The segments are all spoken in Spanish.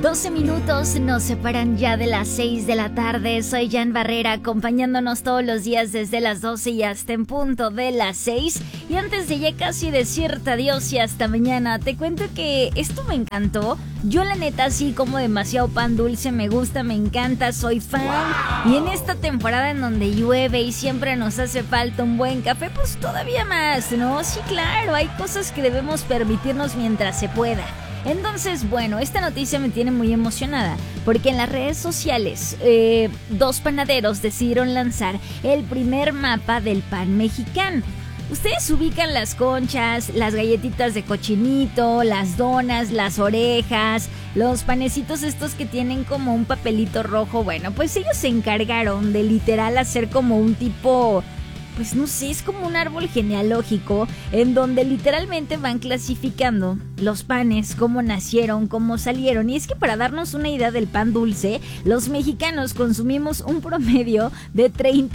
12 minutos nos separan ya de las 6 de la tarde. Soy Jan Barrera, acompañándonos todos los días desde las 12 y hasta en punto de las 6. Y antes de ya casi decirte adiós y hasta mañana, te cuento que esto me encantó. Yo la neta sí como demasiado pan dulce, me gusta, me encanta, soy fan. Y en esta temporada en donde llueve y siempre nos hace falta un buen café, pues todavía más, ¿no? Sí, claro, hay cosas que debemos permitirnos mientras se pueda. Entonces, bueno, esta noticia me tiene muy emocionada porque en las redes sociales dos panaderos decidieron lanzar el primer mapa del pan mexicano. Ustedes ubican las conchas, las galletitas de cochinito, las donas, las orejas, los panecitos estos que tienen como un papelito rojo. Bueno, pues ellos se encargaron de literal hacer como un tipo... pues no sé, es como un árbol genealógico en donde literalmente van clasificando los panes, cómo nacieron, cómo salieron. Y es que para darnos una idea del pan dulce, los mexicanos consumimos un promedio de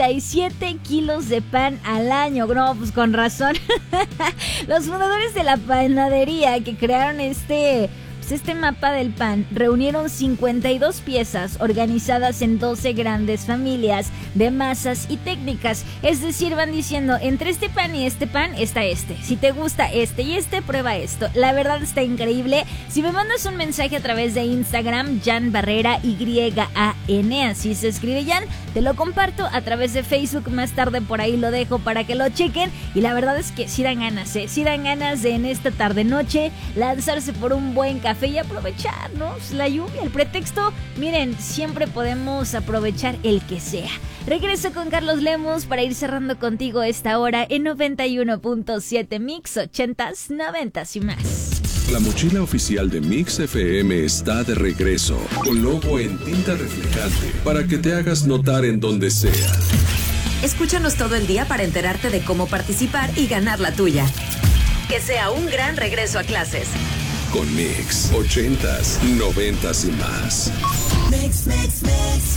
37 kilos de pan al año. No, pues con razón. Los fundadores de la panadería que crearon este mapa del pan reunieron 52 piezas organizadas en 12 grandes familias de masas y técnicas. Es decir, van diciendo, entre este pan y este pan está este. Si te gusta este y este, prueba esto. La verdad está increíble. Si me mandas un mensaje a través de Instagram, Jan Barrera, YAN, así se escribe Jan, te lo comparto a través de Facebook. Más tarde por ahí lo dejo para que lo chequen. Y la verdad es que sí dan ganas, sí dan ganas de en esta tarde-noche lanzarse por un buen café y aprovechar, ¿no? La lluvia, el pretexto, miren, siempre podemos aprovechar el que sea. Regreso con Carlos Lemus para ir cerrando contigo esta hora en 91.7 Mix 80s, 90s y más. La mochila oficial de Mix FM está de regreso, con logo en tinta reflejante, para que te hagas notar en donde sea. Escúchanos todo el día para enterarte de cómo participar y ganar la tuya. Que sea un gran regreso a clases. Con Mix, 80s, 90s y más. Mix, mix, mix.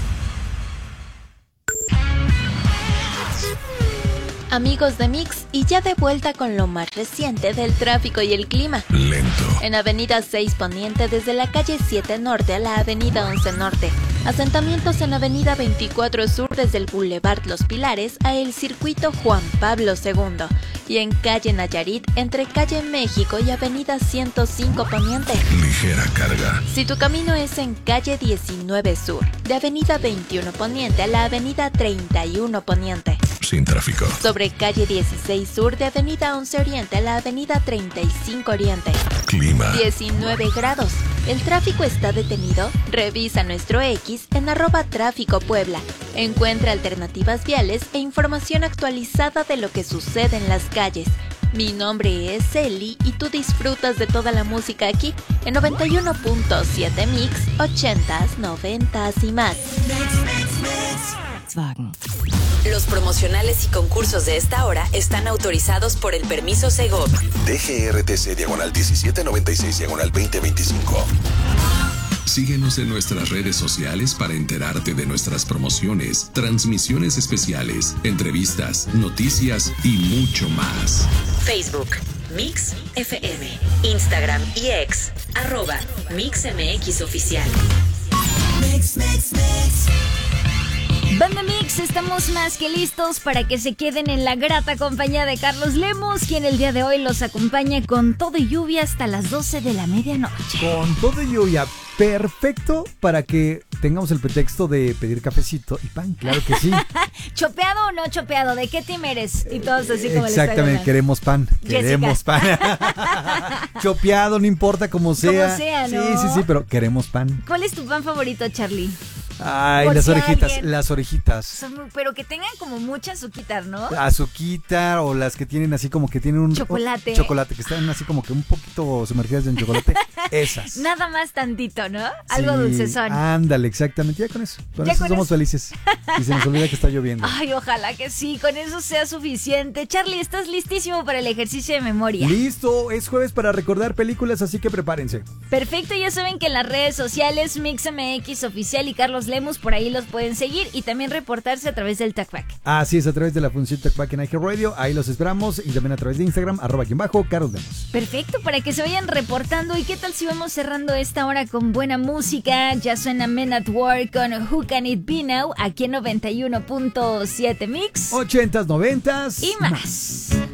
Amigos de Mix, y ya de vuelta con lo más reciente del tráfico y el clima. Lento. En Avenida 6 Poniente, desde la calle 7 Norte a la Avenida 11 Norte. Asentamientos en Avenida 24 Sur, desde el Boulevard Los Pilares a el Circuito Juan Pablo II. Y en calle Nayarit, entre calle México y Avenida 105 Poniente. Ligera carga. Si tu camino es en calle 19 Sur, de Avenida 21 Poniente a la Avenida 31 Poniente. Sin tráfico. Sobre calle 16 Sur, de Avenida 11 Oriente a la Avenida 35 Oriente. Clima. 19 grados. ¿El tráfico está detenido? Revisa nuestro X en @tráfico Puebla. Encuentra alternativas viales e información actualizada de lo que sucede en las calles. Mi nombre es Eli y tú disfrutas de toda la música aquí en 91.7 Mix, 80s, 90s y más. Los promocionales y concursos de esta hora están autorizados por el permiso Segov. DGRTC /1796/2025. Síguenos en nuestras redes sociales para enterarte de nuestras promociones, transmisiones especiales, entrevistas, noticias y mucho más. Facebook, Mix FM. Instagram y X, @MixMXOficial. Mix, mix, mix. Banda Mix, estamos más que listos para que se queden en la grata compañía de Carlos Lemus, quien el día de hoy los acompaña con todo y lluvia hasta las 12 de la medianoche. Con todo y lluvia, perfecto para que tengamos el pretexto de pedir cafecito y pan, claro que sí. ¿Chopeado o no chopeado? ¿De qué team eres? Y todos así como exactamente, queremos pan, queremos pan. Chopeado, no importa como sea. Como sea, ¿no? Sí, pero queremos pan. ¿Cuál es tu pan favorito, Charlie? Ay, Por las si orejitas, alguien- las orejitas. Pero que tengan como mucha azuquitar, ¿no? Azuquita o las que tienen así como que tienen un... Chocolate. Chocolate, que están así como que un poquito sumergidas en chocolate. Esas. Nada más tantito, ¿no? Algo Sí, dulcezón. Ándale, exactamente. Ya con eso. Con Ya eso con somos eso. felices. Y se nos olvida que está lloviendo. Ay, ojalá que sí, con eso sea suficiente. Charlie, ¿estás listísimo para el ejercicio de memoria? Listo, es jueves para recordar películas, así que prepárense. Perfecto, ya saben que en las redes sociales MixMX Oficial y Carlos Lemus, por ahí los pueden seguir y también reportarse a través del TalkBack. Así es, a través de la función TalkBack en iHeartRadio, ahí los esperamos. Y también a través de Instagram, @Carlos Lemus. Perfecto, para que se vayan reportando. ¿Y qué tal tal si vamos cerrando esta hora con buena música? Ya suena Men at Work con Who Can It Be Now aquí en 91.7 Mix. 80s, 90s y más.